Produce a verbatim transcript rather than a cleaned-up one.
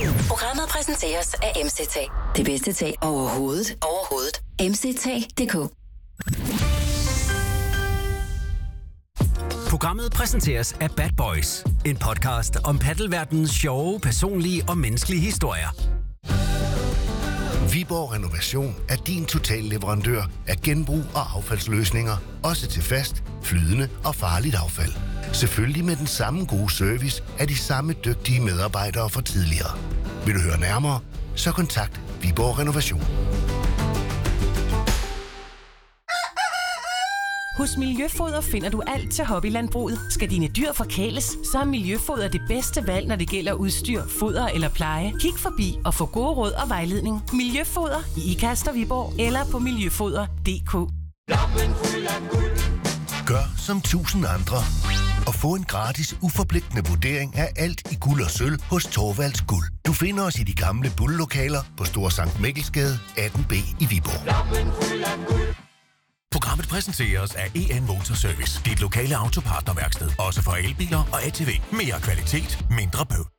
Programmet præsenteres af M C T. Det bedste tag overhovedet. Overhovedet. M C T punktum d k. Programmet præsenteres af Bad Boys. En podcast om paddelverdenens sjove, personlige og menneskelige historier. Viborg Renovation er din total leverandør af genbrug og affaldsløsninger. Også til fast, flydende og farligt affald. Selvfølgelig med den samme gode service af de samme dygtige medarbejdere fra tidligere. Vil du høre nærmere, så kontakt Viborg Renovation. Hos Miljøfoder finder du alt til hobbylandbruget. Skal dine dyr forkæles, så er Miljøfoder det bedste valg, når det gælder udstyr, foder eller pleje. Kig forbi og få gode råd og vejledning. Miljøfoder i Ikast og Viborg eller på miljøfoder punktum d k. Gør som tusind andre og få en gratis, uforpligtende vurdering af alt i guld og sølv hos Thorvalds Guld. Du finder os i de gamle bulllokaler på Store Sankt Mikkelsgade atten B i Viborg. Programmet præsenteres af E N Motorservice. Dit lokale autopartnerværksted. Også for elbiler og A T V. Mere kvalitet, mindre bøv.